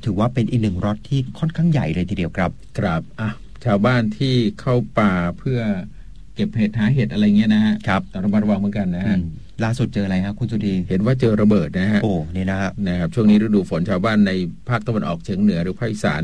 ถือว่าเป็นอีกหนึ่งล็อตที่ค่อนข้างใหญ่เลยทีเดียวครับครับชาวบ้านที่เข้าป่าเพื่อเก็บเห็ดหาเห็ดอะไรเงี้ยนะฮะต้องระมัดระวังเหมือนกันนะฮะล่าสุดเจออะไรครับคุณสุธีเห็นว่าเจอระเบิดนะฮะโอ้นี่นะครับช่วงนี้ฤดูฝนชาวบ้านในภาคตะวันออกเฉียงเหนือหรือภาคอีสาน